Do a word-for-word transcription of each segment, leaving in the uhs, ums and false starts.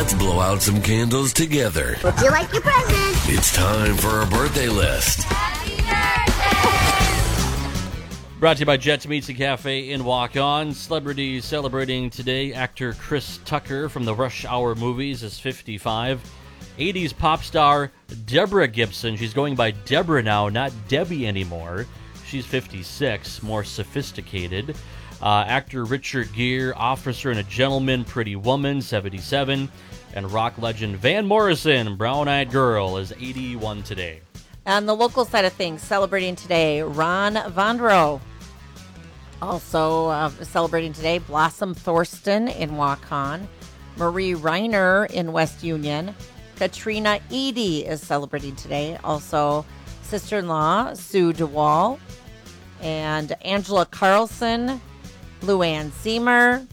Let's blow out some candles together. Would you like your present? It's time for a birthday list. Brought to you by Jets Meats and Cafe in Walk-On. Celebrities celebrating today. Actor Chris Tucker from the Rush Hour movies is fifty-five. eighties pop star Deborah Gibson. She's going by Deborah now, not Debbie anymore. She's fifty-six, more sophisticated. Uh, actor Richard Gere, Officer and a Gentleman, Pretty Woman, seventy-seven. And rock legend Van Morrison, Brown Eyed Girl, is eighty-one today. On the local side of things, celebrating today, Ron Vondro. Also uh, celebrating today, Blossom Thorsten in Waukon. Marie Reiner in West Union. Katrina Edie is celebrating today. Also, sister-in-law Sue DeWall. And Angela Carlson, Luann Seymour.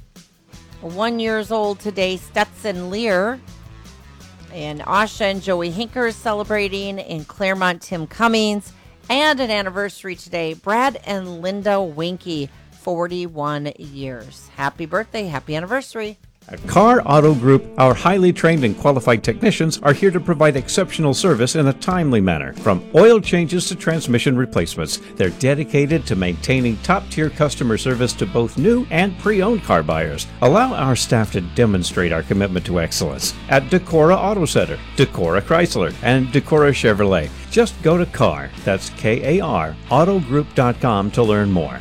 One years old today, Stetson Lear. And Asha and Joey Hinker is celebrating. In Claremont, Tim Cummings. And an anniversary today, Brad and Linda Winky, forty-one years. Happy birthday, happy anniversary. At Carr Auto Group, our highly trained and qualified technicians are here to provide exceptional service in a timely manner. From oil changes to transmission replacements, they're dedicated to maintaining top-tier customer service to both new and pre-owned car buyers. Allow our staff to demonstrate our commitment to excellence at Decorah Auto Center, Decorah Chrysler, and Decorah Chevrolet. Just go to Carr, that's K A R, autogroup dot com to learn more.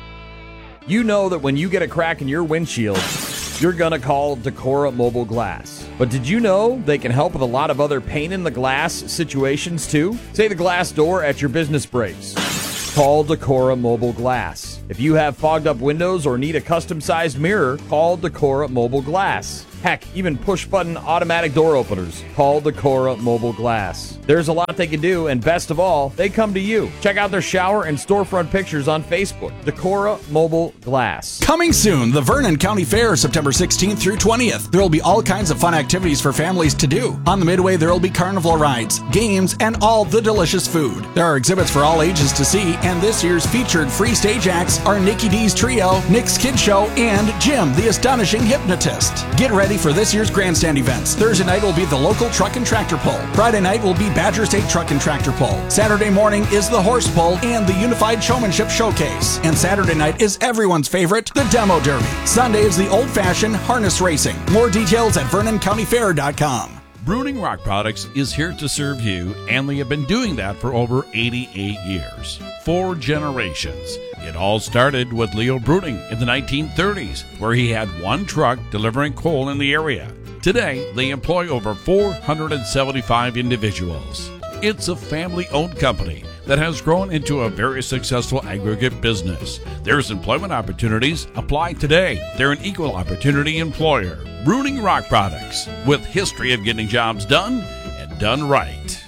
You know that when you get a crack in your windshield, you're going to call Decorah Mobile Glass. But did you know they can help with a lot of other pain in the glass situations too? Say the glass door at your business breaks. Call Decorah Mobile Glass. If you have fogged up windows or need a custom-sized mirror, call Decorah Mobile Glass. Heck, even push-button automatic door openers. Call Decorah Mobile Glass. There's a lot they can do, and best of all, they come to you. Check out their shower and storefront pictures on Facebook. Decorah Mobile Glass. Coming soon, the Vernon County Fair, September sixteenth through twentieth. There will be all kinds of fun activities for families to do. On the Midway, there will be carnival rides, games, and all the delicious food. There are exhibits for all ages to see, and this year's featured free stage acts are Nikki D's Trio, Nick's Kid Show, and Jim, the Astonishing Hypnotist. Get ready for this year's grandstand events. Thursday night will be the local truck and tractor pull. Friday night will be Badger State Truck and Tractor Pull. Saturday morning is the horse pull and the Unified Showmanship Showcase. And Saturday night is everyone's favorite, the Demo Derby. Sunday is the old-fashioned harness racing. More details at vernon county fair dot com. Bruning Rock Products is here to serve you, and they have been doing that for over eighty-eight years. Four generations. It all started with Leo Bruning in the nineteen thirties, where he had one truck delivering coal in the area. Today, they employ over four hundred seventy-five individuals. It's a family-owned company that has grown into a very successful aggregate business. There's employment opportunities. Apply today. They're an equal opportunity employer. Bruning Rock Products, with history of getting jobs done and done right.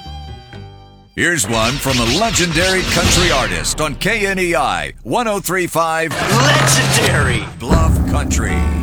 Here's one from a legendary country artist on K N E I one oh three point five. Legendary Bluff Country.